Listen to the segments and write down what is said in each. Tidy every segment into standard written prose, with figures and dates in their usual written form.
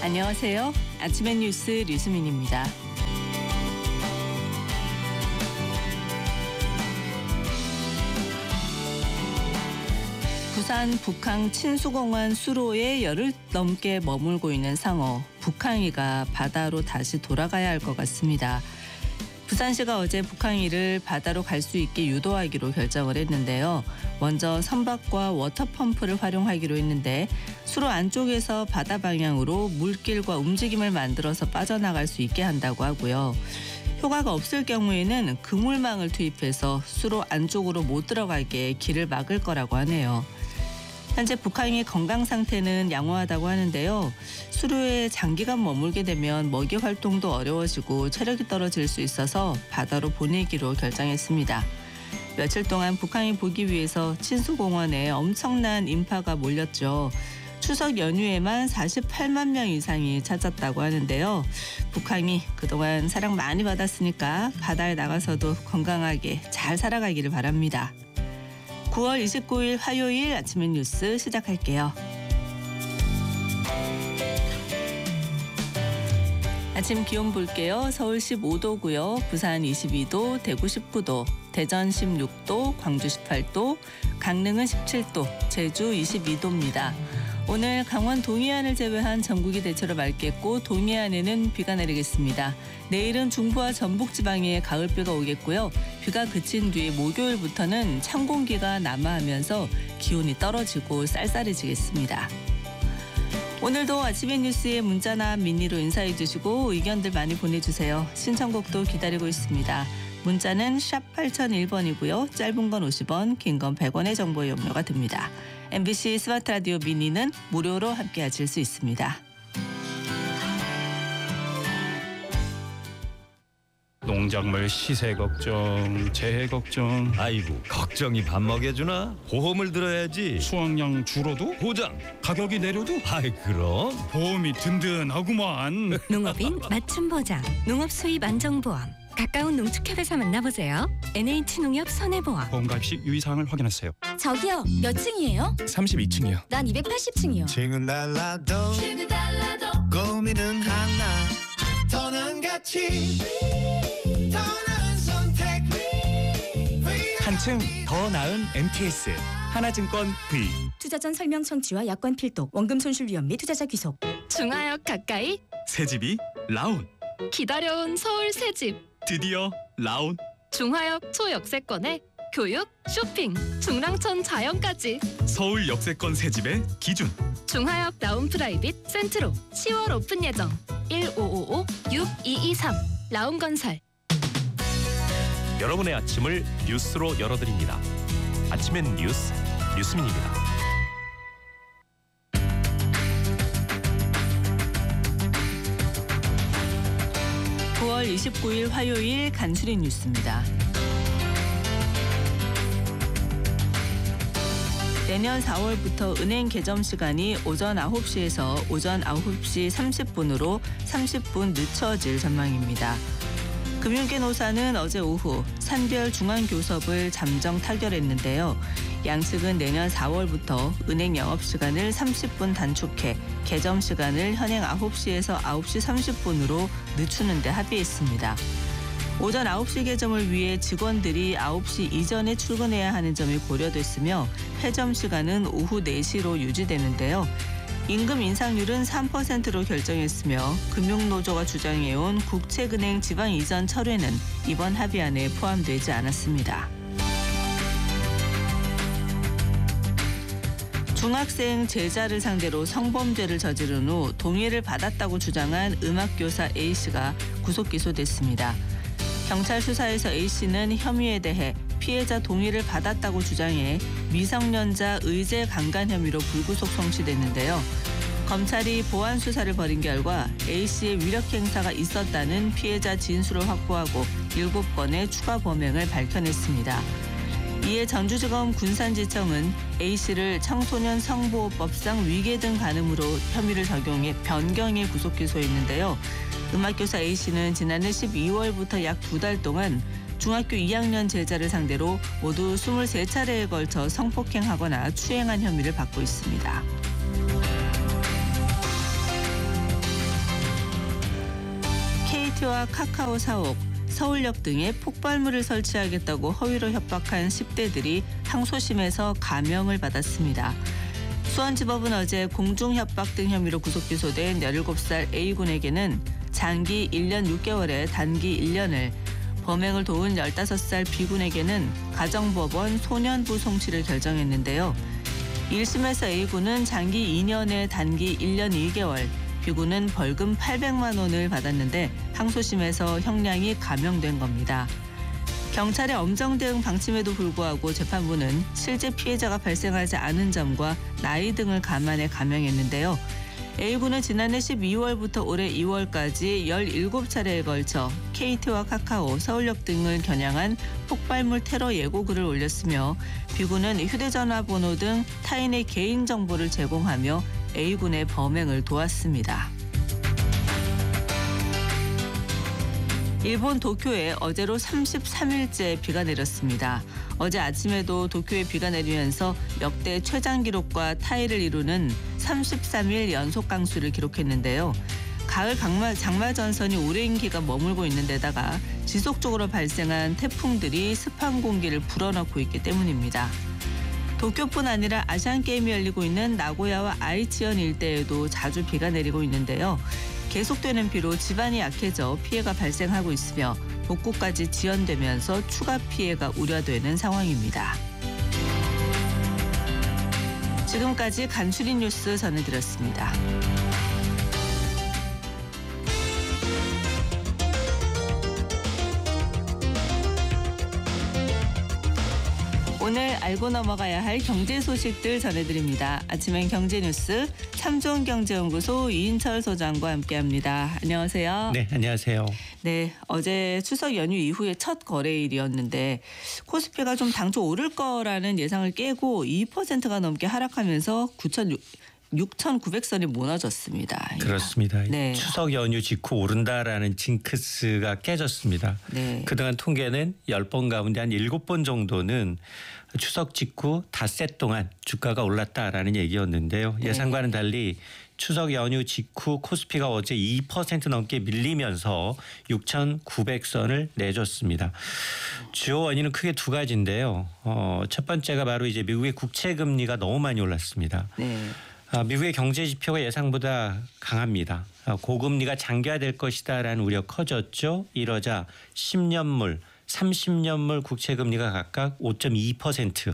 안녕하세요. 아침의 뉴스 류수민입니다. 부산 북항 친수공원 수로에 열흘 넘게 머물고 있는 상어 북항이가 바다로 다시 돌아가야 할 것 같습니다. 부산시가 어제 북항이를 바다로 갈 수 있게 유도하기로 결정을 했는데요. 먼저 선박과 워터펌프를 활용하기로 했는데 수로 안쪽에서 바다 방향으로 물길과 움직임을 만들어서 빠져나갈 수 있게 한다고 하고요. 효과가 없을 경우에는 그물망을 투입해서 수로 안쪽으로 못 들어가게 길을 막을 거라고 하네요. 현재 북항의 건강 상태는 양호하다고 하는데요. 수로에 장기간 머물게 되면 먹이 활동도 어려워지고 체력이 떨어질 수 있어서 바다로 보내기로 결정했습니다. 며칠 동안 북항이 보기 위해서 친수공원에 엄청난 인파가 몰렸죠. 추석 연휴에만 48만 명 이상이 찾았다고 하는데요. 북항이 그동안 사랑 많이 받았으니까 바다에 나가서도 건강하게 잘 살아가기를 바랍니다. 9월 29일 화요일 아침의 뉴스 시작할게요. 아침 기온 볼게요. 서울 15도고요. 부산 22도, 대구 19도, 대전 16도, 광주 18도, 강릉은 17도, 제주 22도입니다. 오늘 강원 동해안을 제외한 전국이 대체로 맑겠고 동해안에는 비가 내리겠습니다. 내일은 중부와 전북 지방에 가을비가 오겠고요. 비가 그친 뒤 목요일부터는 찬 공기가 남하하면서 기온이 떨어지고 쌀쌀해지겠습니다. 오늘도 아침의 뉴스에 문자나 미니로 인사해 주시고 의견들 많이 보내주세요. 신청곡도 기다리고 있습니다. 문자는 샵 8001번이고요. 짧은 건 50원, 긴 건 100원의 정보 이용료가 듭니다. MBC 스마트 라디오 미니는 무료로 함께 하실 수 있습니다. 농작물 시세 걱정, 재해 걱정. 아이고 걱정이 밥 먹여주나? 보험을 들어야지. 수확량 줄어도? 보장. 가격이 내려도? 아이 그럼. 보험이 든든하구만. 농업인 맞춤 보장, 농업 수입 안정보험. 가까운 농축협에서 만나보세요. NH농협 손해보험. 보험가입 유의사항을 확인하세요. 저기요, 몇 층이에요? 32층이요. 난 280층이요. 층은 달라도 고민은 하나. 더는 가치, 더는 선택. 한층 더 나은 MTS 하나증권 V. 투자 전 설명 청취와 약관 필독, 원금 손실 위험 및 투자자 귀속. 중하역 가까이 새집이 라온. 기다려온 서울 새집. 드디어 라온. 중하역 초역세권에 교육, 쇼핑, 중랑천 자연까지. 서울 역세권 새집의 기준. 중하역 라운 프라이빗 센트로 10월 오픈 예정. 1555-6223 라운건설. 여러분의 아침을 뉴스로 열어드립니다. 아침엔 뉴스, 류수민입니다. (9월 29일) 화요일 간추린 뉴스입니다. 내년 4월부터 은행 개점 시간이 오전 9시에서 오전 9시 30분으로 30분 늦춰질 전망입니다. 금융계 노사는 어제 오후 산별 중앙교섭을 잠정 타결했는데요. 양측은 내년 4월부터 은행 영업시간을 30분 단축해 개점 시간을 현행 9시에서 9시 30분으로 늦추는 데 합의했습니다. 오전 9시 개점을 위해 직원들이 9시 이전에 출근해야 하는 점이 고려됐으며 폐점 시간은 오후 4시로 유지되는데요. 임금 인상률은 3%로 결정했으며 금융노조가 주장해온 국책은행 지방 이전 철회는 이번 합의안에 포함되지 않았습니다. 중학생 제자를 상대로 성범죄를 저지른 후 동의를 받았다고 주장한 음악교사 A씨가 구속 기소됐습니다. 경찰 수사에서 A씨는 혐의에 대해 피해자 동의를 받았다고 주장해 미성년자 의제 강간 혐의로 불구속 송치됐는데요. 검찰이 보완 수사를 벌인 결과 A씨의 위력 행사가 있었다는 피해자 진술을 확보하고 7건의 추가 범행을 밝혀냈습니다. 이에 전주지검 군산지청은 A씨를 청소년 성보호법상 위계 등 간음으로 혐의를 적용해 변경해 구속 기소했는데요. 음악교사 A씨는 지난해 12월부터 약 2달 동안 중학교 2학년 제자를 상대로 모두 23차례에 걸쳐 성폭행하거나 추행한 혐의를 받고 있습니다. KT와 카카오 사옥, 서울역 등에 폭발물을 설치하겠다고 허위로 협박한 10대들이 항소심에서 감형을 받았습니다. 수원지법은 어제 공중협박 등 혐의로 구속 기소된 17살 A군에게는 장기 1년 6개월에 단기 1년을, 범행을 도운 15살 B군에게는 가정법원 소년부 송치를 결정했는데요. 1심에서 A군은 장기 2년에 단기 1년 2개월, B군은 벌금 800만 원을 받았는데 항소심에서 형량이 감형된 겁니다. 경찰의 엄정 대응 방침에도 불구하고 재판부는 실제 피해자가 발생하지 않은 점과 나이 등을 감안해 감형했는데요. A군은 지난해 12월부터 올해 2월까지 17차례에 걸쳐 KT와 카카오, 서울역 등을 겨냥한 폭발물 테러 예고글을 올렸으며 B군은 휴대전화 번호 등 타인의 개인정보를 제공하며 A군의 범행을 도왔습니다. 일본 도쿄에 어제로 33일째 비가 내렸습니다. 어제 아침에도 도쿄에 비가 내리면서 역대 최장 기록과 타이를 이루는 33일 연속 강수를 기록했는데요. 가을 장마 전선이 오랜 기간 머물고 있는 데다가 지속적으로 발생한 태풍들이 습한 공기를 불어넣고 있기 때문입니다. 도쿄뿐 아니라 아시안게임이 열리고 있는 나고야와 아이치현 일대에도 자주 비가 내리고 있는데요. 계속되는 비로 지반이 약해져 피해가 발생하고 있으며 복구까지 지연되면서 추가 피해가 우려되는 상황입니다. 지금까지 간추린 뉴스 전해드렸습니다. 오늘 알고 넘어가야 할 경제 소식들 전해드립니다. 아침엔 경제뉴스 참좋은경제연구소 이인철 소장과 함께합니다. 안녕하세요. 네, 안녕하세요. 네, 어제 추석 연휴 이후에 첫 거래일이었는데 코스피가 좀 당초 오를 거라는 예상을 깨고 2%가 넘게 하락하면서 6,900선이 무너졌습니다. 그렇습니다. 네. 추석 연휴 직후 오른다라는 징크스가 깨졌습니다. 네. 그동안 통계는 10번 가운데 한 7번 정도는 추석 직후 닷새 동안 주가가 올랐다라는 얘기였는데요. 네. 예상과는 달리 추석 연휴 직후 코스피가 어제 2% 넘게 밀리면서 6,900선을 내줬습니다. 주요 원인은 크게 두 가지인데요. 첫 번째가 바로 이제 미국의 국채 금리가 너무 많이 올랐습니다. 네. 미국의 경제 지표가 예상보다 강합니다. 고금리가 장기화될 것이다라는 우려 커졌죠. 이러자 10년물, 30년물 국채금리가 각각 5.2%,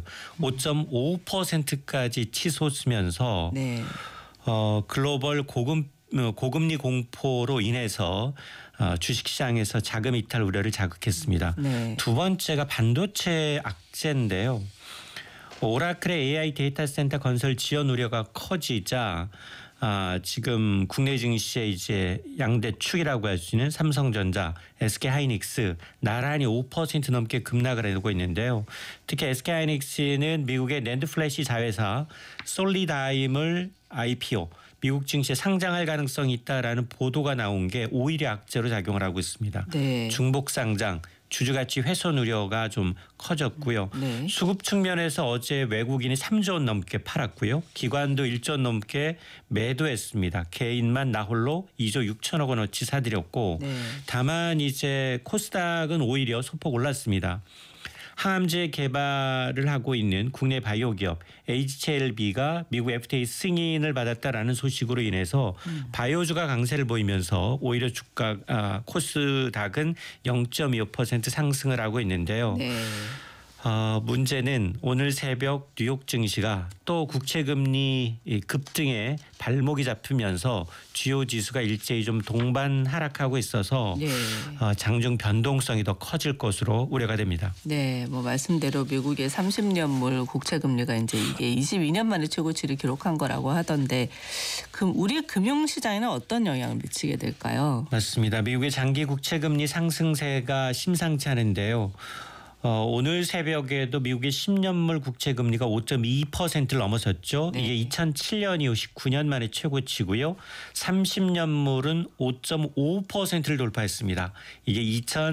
5.5%까지 치솟으면서 네. 글로벌 고금리 공포로 인해서 주식시장에서 자금 이탈 우려를 자극했습니다. 네. 두 번째가 반도체 악재인데요. 오라클의 AI 데이터 센터 건설 지연 우려가 커지자 지금 국내 증시에 이제 양대 축이라고 할 수 있는 삼성전자, SK하이닉스 나란히 5% 넘게 급락을 하고 있는데요. 특히 SK하이닉스는 미국의 낸드 플래시 자회사 솔리다임을 IPO 미국 증시에 상장할 가능성이 있다라는 보도가 나온 게 오히려 악재로 작용을 하고 있습니다. 네. 중복 상장, 주주가치 훼손 우려가 좀 커졌고요. 네. 수급 측면에서 어제 외국인이 3조 원 넘게 팔았고요. 기관도 1조 원 넘게 매도했습니다. 개인만 나홀로 2조 6천억 원어치 사들였고 네. 다만 이제 코스닥은 오히려 소폭 올랐습니다. 항암제 개발을 하고 있는 국내 바이오 기업 HCLB가 미국 FDA 승인을 받았다라는 소식으로 인해서 바이오주가 강세를 보이면서 오히려 주가 코스닥은 0.25% 상승을 하고 있는데요. 네. 문제는 오늘 새벽 뉴욕 증시가 또 국채금리 급등에 발목이 잡히면서 주요 지수가 일제히 좀 동반 하락하고 있어서 네. 장중 변동성이 더 커질 것으로 우려가 됩니다. 네, 뭐 말씀대로 미국의 30년물 국채 금리가 이제 이게 22년 만에 최고치를 기록한 거라고 하던데, 그럼 우리 금융 시장에는 어떤 영향을 미치게 될까요? 맞습니다. 미국의 장기 국채 금리 상승세가 심상치 않은데요. 오늘 새벽에도 미국의 10년물 국채 금리가 5.2%를 넘어섰죠. 네. 이게 2007년 이후 19년 만에 최고치고요. 30년물은 5.5%를 돌파했습니다. 이게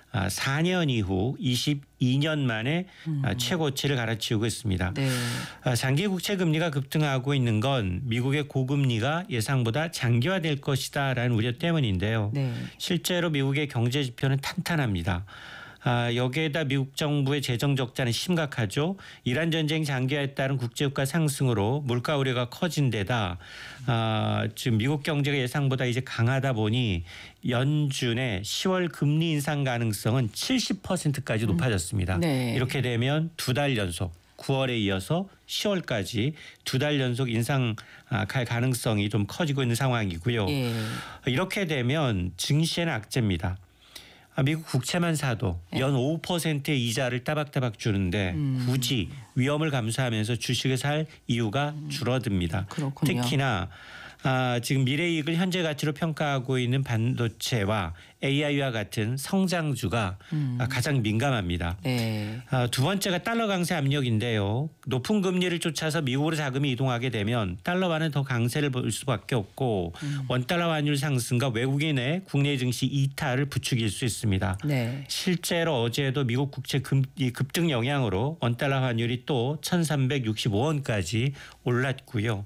4년 이후 22년 만에 최고치를 갈아치우고 있습니다. 네. 장기 국채 금리가 급등하고 있는 건 미국의 고금리가 예상보다 장기화될 것이다라는 우려 때문인데요. 네. 실제로 미국의 경제 지표는 탄탄합니다. 여기에다 미국 정부의 재정 적자는 심각하죠. 이란 전쟁 장기화에 따른 국제유가 상승으로 물가 우려가 커진 데다 지금 미국 경제가 예상보다 이제 강하다 보니 연준의 10월 금리 인상 가능성은 70%까지 높아졌습니다. 네. 이렇게 되면 2달 연속 9월에 이어서 10월까지 2달 연속 인상 갈 가능성이 좀 커지고 있는 상황이고요. 예. 이렇게 되면 증시에는 악재입니다. 미국 국채만 사도 연 5%의 이자를 따박따박 주는데 굳이 위험을 감수하면서 주식을 살 이유가 줄어듭니다. 그렇군요. 특히나 지금 미래이익을 현재 가치로 평가하고 있는 반도체와 AI와 같은 성장주가 가장 민감합니다. 네. 두 번째가 달러 강세 압력인데요. 높은 금리를 쫓아서 미국으로 자금이 이동하게 되면 달러화는 더 강세를 볼 수밖에 없고 원달러 환율 상승과 외국인의 국내 증시 이탈을 부추길 수 있습니다. 네. 실제로 어제도 미국 국채 급등 영향으로 원달러 환율이 또 1,365원까지 올랐고요.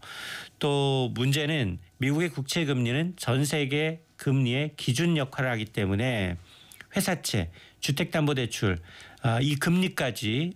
또 문제는 미국의 국채 금리는 전 세계 금리의 기준 역할을 하기 때문에 회사채, 주택담보대출 이 금리까지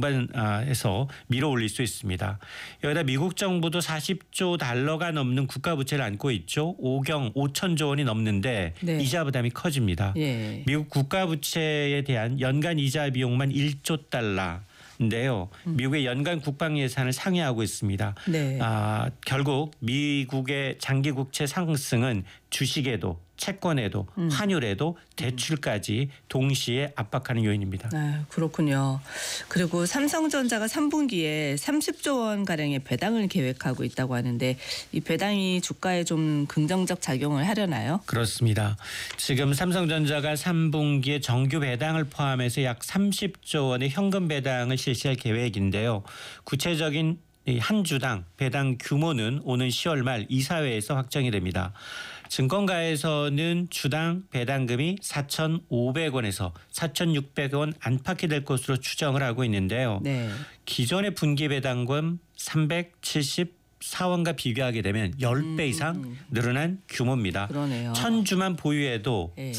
동반해서 밀어올릴 수 있습니다. 여기다 미국 정부도 40조 달러가 넘는 국가부채를 안고 있죠. 5천조 원이 넘는데 네. 이자 부담이 커집니다. 예. 미국 국가부채에 대한 연간 이자 비용만 1조 달러. 인데요. 미국의 연간 국방 예산을 상회하고 있습니다. 네. 결국 미국의 장기 국채 상승은 주식에도 채권에도 환율에도 대출까지 동시에 압박하는 요인입니다. 그렇군요. 그리고 삼성전자가 3분기에 30조 원 가량의 배당을 계획하고 있다고 하는데 이 배당이 주가에 좀 긍정적 작용을 하려나요? 그렇습니다. 지금 삼성전자가 3분기에 정규 배당을 포함해서 약 30조 원의 현금 배당을 실시할 계획인데요. 구체적인 한 주당 배당 규모는 오는 10월 말 이사회에서 확정이 됩니다. 증권가에서는 주당 배당금이 4,500원에서 4,600원 안팎이 될 것으로 추정을 하고 있는데요. 네. 기존의 분기 배당금 374원과 비교하게 되면 10배 이상 늘어난 규모입니다. 그러네요. 1,000주만 보유해도 네.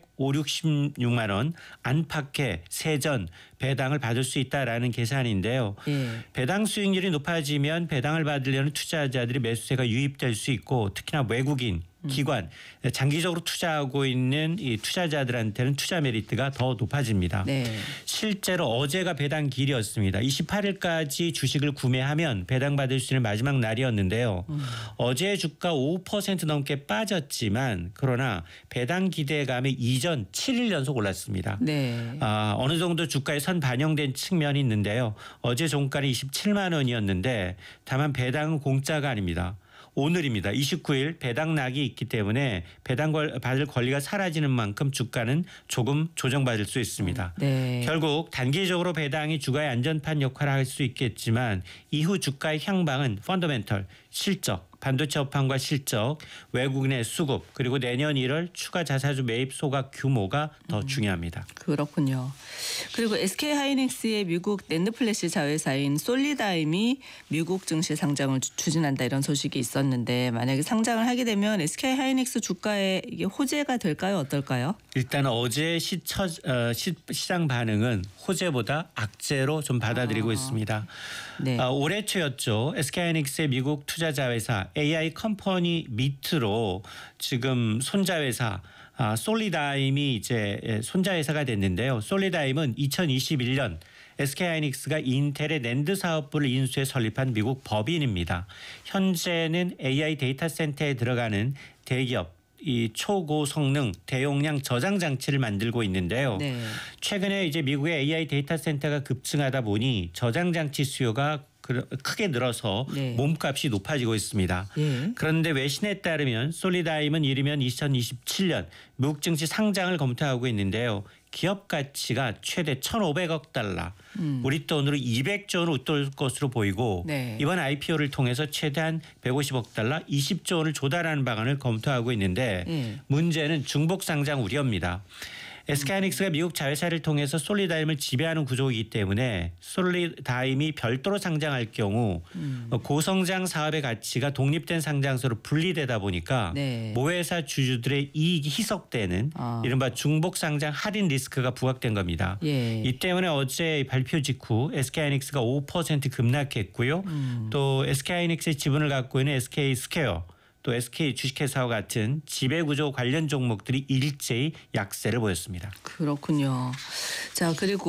466만 원 안팎의 세전 배당을 받을 수 있다라는 계산인데요. 예. 배당 수익률이 높아지면 배당을 받으려는 투자자들이 매수세가 유입될 수 있고 특히나 외국인 기관 장기적으로 투자하고 있는 이 투자자들한테는 투자 메리트가 더 높아집니다. 네. 실제로 어제가 배당 길이었습니다. 28일까지 주식을 구매하면 배당 받을 수 있는 마지막 날이었는데요. 어제 주가 5% 넘게 빠졌지만 그러나 배당 기대감에 이전 7일 연속 올랐습니다. 네. 어느 정도 주가에 선 반영된 측면이 있는데요. 어제 종가는 27만 원이었는데 다만 배당은 공짜가 아닙니다. 오늘입니다. 29일 배당락이 있기 때문에 배당 받을 권리가 사라지는 만큼 주가는 조금 조정받을 수 있습니다. 네. 결국 단기적으로 배당이 주가의 안전판 역할을 할 수 있겠지만 이후 주가의 향방은 펀더멘털, 실적, 반도체 업황과 실적, 외국인의 수급 그리고 내년 1월 추가 자사주 매입 소각 규모가 더 중요합니다. 그렇군요. 그리고 SK하이닉스의 미국 낸드플래시 자회사인 솔리다임이 미국 증시 상장을 추진한다 이런 소식이 있었는데 만약에 상장을 하게 되면 SK하이닉스 주가에 이게 호재가 될까요? 어떨까요? 일단 어제 시장 반응은 호재보다 악재로 좀 받아들이고 있습니다. 네. 올해 초였죠. SK하이닉스의 미국 투자자회사 AI 컴퍼니 밑으로 지금 손자회사 솔리다임이 이제 손자회사가 됐는데요. 솔리다임은 2021년 SK하이닉스가 인텔의 낸드 사업부를 인수해 설립한 미국 법인입니다. 현재는 AI 데이터 센터에 들어가는 대기업 이 초고성능 대용량 저장 장치를 만들고 있는데요. 네. 최근에 이제 미국의 AI 데이터 센터가 급증하다 보니 저장 장치 수요가 크게 늘어서 네. 몸값이 높아지고 있습니다. 예. 그런데 외신에 따르면 솔리다임은 이르면 2027년 미국 증시 상장을 검토하고 있는데요. 기업 가치가 최대 1,500억 달러, 우리 돈으로 200조 원을 웃돌 것으로 보이고 네. 이번 IPO를 통해서 최대한 150억 달러, 20조 원을 조달하는 방안을 검토하고 있는데 문제는 중복 상장 우려입니다. SK하이닉스가 미국 자회사를 통해서 솔리다임을 지배하는 구조이기 때문에 솔리다임이 별도로 상장할 경우 고성장 사업의 가치가 독립된 상장소로 분리되다 보니까 네. 모회사 주주들의 이익이 희석되는 이른바 중복 상장 할인 리스크가 부각된 겁니다. 예. 이 때문에 어제 발표 직후 SK하이닉스가 5% 급락했고요. 또 SK하이닉스의 지분을 갖고 있는 SK스퀘어 또 SK 주식회사와 같은 지배구조 관련 종목들이 일제히 약세를 보였습니다. 그렇군요. 자, 그리고